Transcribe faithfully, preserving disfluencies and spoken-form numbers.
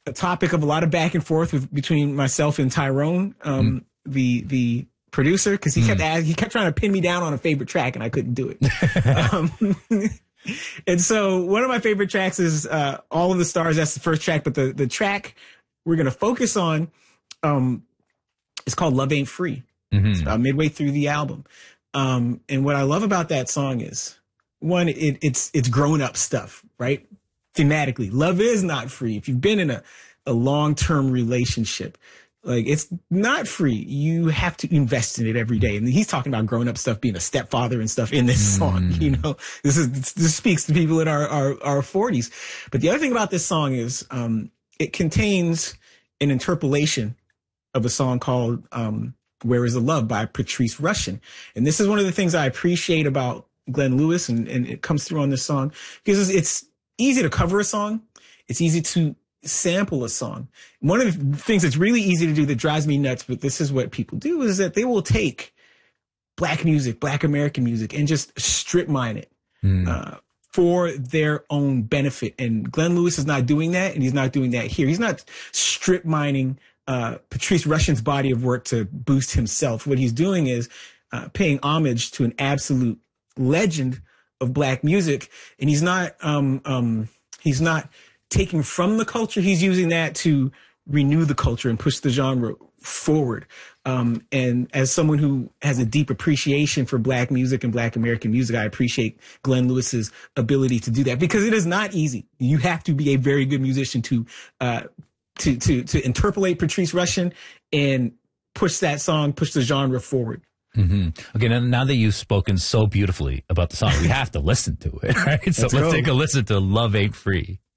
a topic of a lot of back and forth with between myself and Tyrone, um, mm. the the producer, because he mm. kept asking, he kept trying to pin me down on a favorite track, and I couldn't do it. um, and so one of my favorite tracks is uh, All of the Stars. That's the first track, but the the track we're gonna focus on um, is called Love Ain't Free. Mm-hmm. It's about midway through the album, um, and what I love about that song is, one, it, it's it's grown up stuff, right? Thematically, love is not free. If you've been in a, a long-term relationship, like, it's not free. You have to invest in it every day. And he's talking about grown up stuff, being a stepfather and stuff in this mm. song. You know, this is this speaks to people in our, our, our forties. But the other thing about this song is um, it contains an interpolation of a song called um, Where Is the Love by Patrice Rushen. And this is one of the things I appreciate about Glenn Lewis, and, and it comes through on this song, because it's easy to cover a song. It's easy to sample a song. One of the things that's really easy to do that drives me nuts, but this is what people do, is that they will take black music, black American music, and just strip mine it mm. uh, for their own benefit. And Glenn Lewis is not doing that, and he's not doing that here. He's not strip mining uh, Patrice Rushen's body of work to boost himself. What he's doing is uh, paying homage to an absolute legend of black music, and he's not um um he's not taking from the culture. He's using that to renew the culture and push the genre forward. Um and as someone who has a deep appreciation for black music and black American music, I appreciate Glenn Lewis's ability to do that, because it is not easy. You have to be a very good musician to uh to to to interpolate Patrice Rushen and push that song, push the genre forward. Mm-hmm. Okay, now, now that you've spoken so beautifully about the song, we have to listen to it, right? So let's, let's take a listen to Love Ain't Free.